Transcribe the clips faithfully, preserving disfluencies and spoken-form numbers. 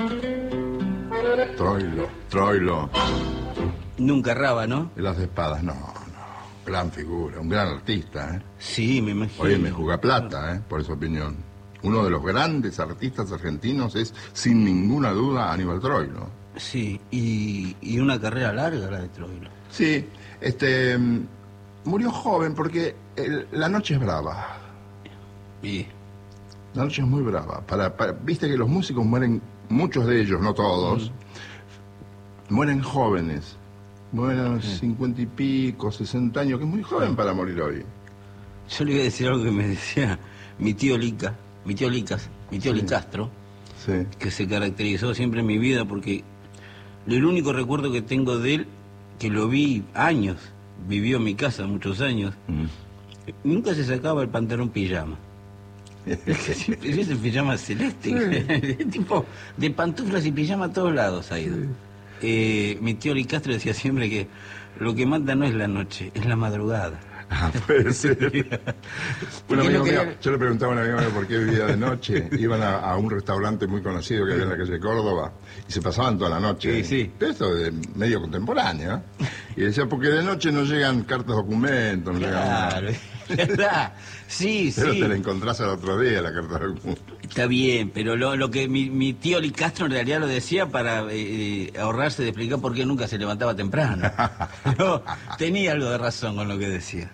Troilo, Troilo. Nunca erraba, ¿no? Y las espadas, no, no. Gran figura, un gran artista, ¿eh? Sí, me imagino. Oye, me juega plata, ¿eh? Por esa opinión. Uno de los grandes artistas argentinos es, sin ninguna duda, Aníbal Troilo. Sí, y, y una carrera larga la de Troilo. Sí, este... murió joven porque el, la noche es brava. Y... La noche es muy brava. Para, para, viste que los músicos mueren, muchos de ellos, no todos, mm. mueren jóvenes. Mueren a los cincuenta y pico, sesenta años, que es muy joven para morir hoy. Yo le iba a decir algo que me decía mi tío Lica, mi tío Licas, mi tío sí. Licastro, sí. que se caracterizó siempre en mi vida porque el único recuerdo que tengo de él, que lo vi años, vivió en mi casa muchos años, mm. nunca se sacaba el pantalón pijama. Siempre ese pijama celeste, sí. tipo de pantuflas y pijama a todos lados ha ido. Sí. Eh, mi tío Licastro decía siempre que lo que manda no es la noche, es la madrugada. Ah, puede ser. Un amigo mío, yo le preguntaba a un amigo mío por qué vivía de noche. Iban a, a un restaurante muy conocido que había en la calle Córdoba y se pasaban toda la noche. Sí, sí. Esto de medio contemporáneo. Y decía, porque de noche no llegan cartas documentos, no claro, llegan... ¿verdad? Sí, pero sí. te la encontrás al otro día, la carta documentos. Está bien, pero lo, lo que mi, mi tío Licastro en realidad lo decía para eh, ahorrarse de explicar por qué nunca se levantaba temprano. No, tenía algo de razón con lo que decía.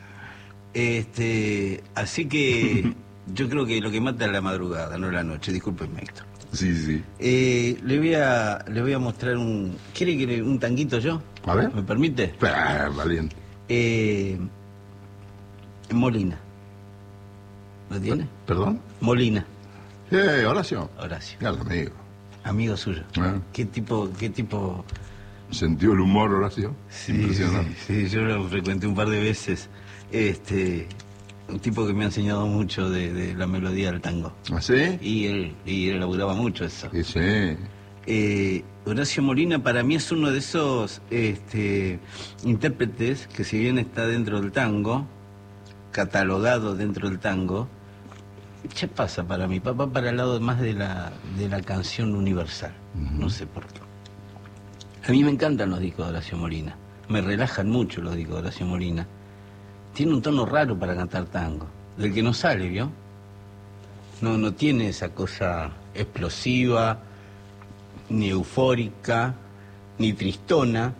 Este, así que yo creo que lo que mata es la madrugada, no la noche. Discúlpeme, Héctor. Sí, sí. Eh, le voy a le voy a mostrar un... ¿Quiere que le, un tanguito yo? A ver. ¿Me permite? Ah, valiente. Eh, Molina. ¿Lo tiene? ¿Perdón? Molina. Eh, Horacio. Horacio. Ya lo amigo. Amigo suyo. ¿Eh? ¿Qué tipo, qué tipo? ¿Sentió el humor, Horacio? Sí, impresionante. Sí, sí, yo lo frecuenté un par de veces. Este, un tipo que me ha enseñado mucho de, de la melodía del tango. ¿Ah, sí? Y él, y él elaboraba mucho eso. Sí, sí. Eh, Horacio Molina para mí es uno de esos este, intérpretes que si bien está dentro del tango, catalogado dentro del tango, ¿qué pasa para mí? Va para el lado más de la, de la canción universal. Uh-huh. No sé por qué. A mí me encantan los discos de Horacio Molina. Me relajan mucho los discos de Horacio Molina. Tiene un tono raro para cantar tango, del que no sale, ¿vio? No, no tiene esa cosa explosiva, ni eufórica, ni tristona.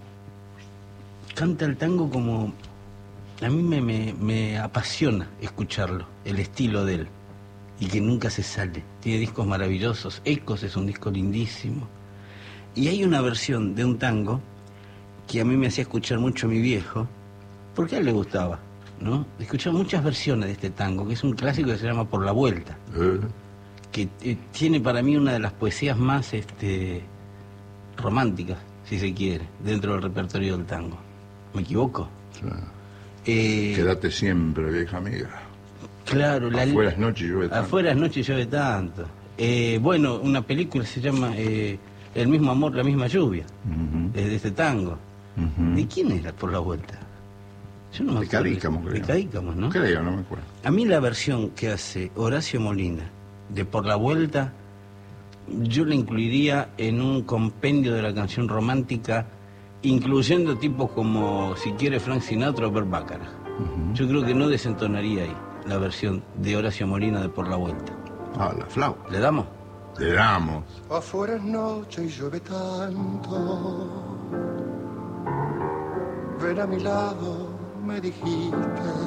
Canta el tango como... A mí me, me, me apasiona escucharlo, el estilo de él, y que nunca se sale. Tiene discos maravillosos. Ecos es un disco lindísimo. Y hay una versión de un tango que a mí me hacía escuchar mucho a mi viejo, porque a él le gustaba, ¿no? Escuchaba muchas versiones de este tango, que es un clásico que se llama Por la Vuelta, uh-huh. que eh, tiene para mí una de las poesías más este, románticas, si se quiere, dentro del repertorio del tango. ¿Me equivoco? Claro. Eh, Quédate siempre, vieja amiga. Claro. La, afuera es noche y llueve tanto. Afuera es noche y llueve tanto. Eh, bueno, una película se llama eh, El mismo amor, la misma lluvia, uh-huh. de, de este tango. Uh-huh. ¿De quién era Por la Vuelta? Yo no me de acuerdo. Cadícamo, creo. De Cadícamo, ¿no? Creo, no me acuerdo. A mí la versión que hace Horacio Molina de Por la Vuelta, yo la incluiría en un compendio de la canción romántica, incluyendo tipos como, si quiere, Frank Sinatra o Bert Bacharach. Uh-huh. Yo creo que no desentonaría ahí la versión de Horacio Molina de Por la Vuelta. Ah, la flauta. ¿Le damos? Le damos. Afuera es noche y llueve tanto. Ven a mi lado, me dijiste.